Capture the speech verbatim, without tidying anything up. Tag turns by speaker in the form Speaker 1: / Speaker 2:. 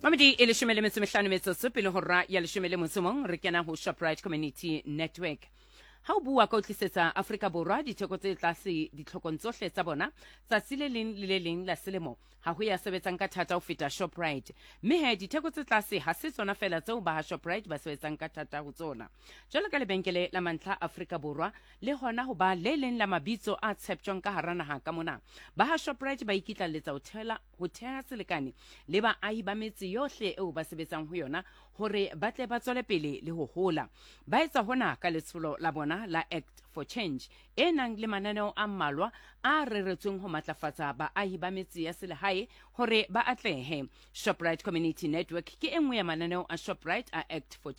Speaker 1: Comedy e leshome le metso e mehlano metsotso pele ho ra ya leshome le motso mong re kena ho Shoprite Community Network. Ha o bua ka o tlisetsa Afrika Borwa ditheko tse tlase ditlhokong tsohle tsa bona tsatsi le leng le le leng la selemo ha ho ya sebetsang ka thata ho feta Shoprite, mme he ditheko tse tlase ha se tsona fela tseo ba ha Shoprite ba sebetsang ka thata ho tsona. Jwalo ka lebenkele la mantlha Afrika Borwa le hona ho ba le leng la mabitso a tshepjwang ka hara naha ka mona, ba ha Shoprite ba ikitlaletsa ho thela ho theha selekane le baahi ba metse yohle eo ba sebetsang ho yona hore ba tle ba tswele pele le ho hola. Ba etsa hona ka letsholo la bona la Act for Change e nang le mananeo a mmalwa a reretsweng ho matlafatsa baahi ba metse ya selehae hore ba atlehe. Shoprite Community Network ke enngwe ya mananeo a Shoprite a Act for